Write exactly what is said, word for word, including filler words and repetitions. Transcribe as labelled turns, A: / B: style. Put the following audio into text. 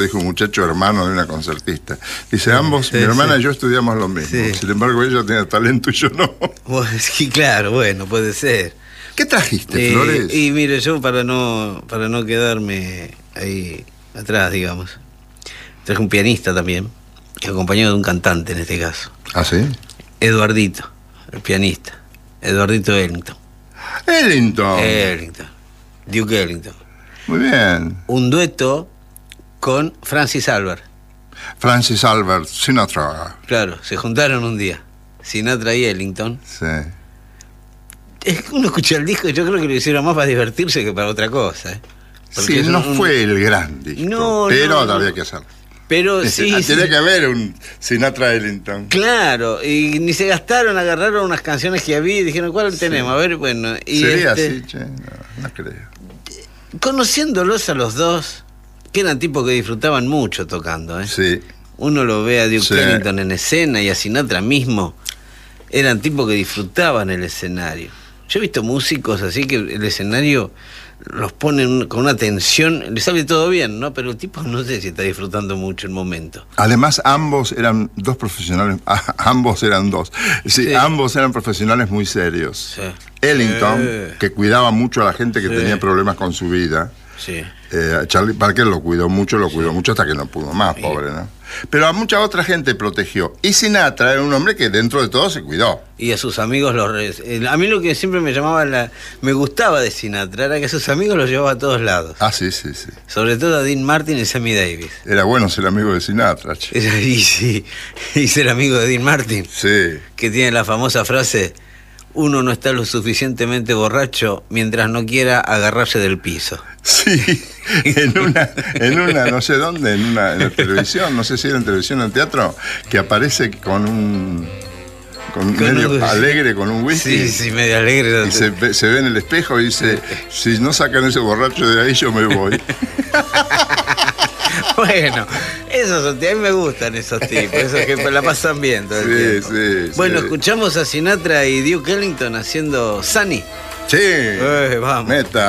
A: Dijo un muchacho hermano de una concertista. Dice, ambos,
B: Sí,
A: mi hermana
B: sí.
A: y yo estudiamos lo mismo.
B: Sí.
A: Sin embargo, ella tiene talento y yo no.
B: Bueno, sí, claro, bueno, puede ser.
A: ¿Qué trajiste,
B: Eh,
A: Flores?
B: y mire, yo para no para no quedarme ahí atrás, digamos, traje un pianista también, acompañado de un cantante en este caso.
A: ¿Ah, sí?
B: Eduardito, el pianista. Eduardito Ellington.
A: Ellington.
B: Ellington. Duke Ellington.
A: Muy bien.
B: Un dueto con Francis Albert.
A: Francis Albert Sinatra.
B: Claro, se juntaron un día. Sinatra y Ellington.
A: Sí.
B: Es que uno escucha el disco y yo creo que lo hicieron más para divertirse que para otra cosa. ¿eh? Porque
A: Sí,
B: es
A: no
B: un-
A: fue el gran disco.
B: No,
A: pero
B: no,
A: había
B: no.
A: que hacerlo.
B: Pero sí, sí.
A: Tenía que haber un Sinatra Ellington.
B: Claro, y ni se gastaron, agarraron unas canciones que había y dijeron, ¿cuál tenemos? A ver, bueno. Y
A: ¿Sería
B: este,
A: así, che? No, no creo.
B: conociéndolos a los dos, que eran tipos que disfrutaban mucho tocando, ¿eh?
A: Sí.
B: Uno lo ve a Duke
A: Sí.
B: Ellington en escena y a Sinatra mismo. Eran tipos que disfrutaban el escenario. Yo he visto músicos así que el escenario los ponen con una tensión, les sale todo bien, ¿no? Pero el tipo no sé si está disfrutando mucho el momento.
A: Además, ambos eran dos profesionales, ah, ambos eran dos. Sí,
B: Sí.
A: ambos eran profesionales muy serios.
B: Sí.
A: Ellington,
B: Sí.
A: que cuidaba mucho a la gente que
B: Sí.
A: tenía problemas con su vida.
B: Sí.
A: Eh, Charlie Parker lo cuidó mucho, lo cuidó mucho hasta que no pudo más,
B: Sí.
A: pobre, ¿no? Pero a mucha otra gente protegió. Y Sinatra era un hombre que dentro de todo se cuidó.
B: Y a sus amigos los... re- eh, A mí lo que siempre me llamaba la... Me gustaba de Sinatra era que a sus amigos los llevaba a todos lados.
A: Ah, sí, sí, sí.
B: Sobre todo a Dean Martin y Sammy Davis.
A: Era bueno ser amigo de Sinatra, che.
B: Y, sí, y ser amigo de Dean Martin,
A: Sí.
B: que tiene la famosa frase: uno no está lo suficientemente borracho mientras no quiera agarrarse del piso.
A: Sí, en una, en una, no sé dónde, en una en la televisión, no sé si era en televisión o en teatro, que aparece con un con,
B: Con
A: medio
B: un-
A: alegre con un whisky.
B: Sí, sí, medio alegre.
A: Y se ve, se ve en el espejo y dice, si no sacan ese borracho de ahí, yo me voy.
B: Bueno, esos son, a mí me gustan esos tipos, esos que la pasan bien todo el
A: Sí,
B: tiempo.
A: sí,
B: Bueno,
A: sí.
B: escuchamos a Sinatra y Duke Ellington haciendo Sunny.
A: Sí,
B: Eh, vamos.
A: meta.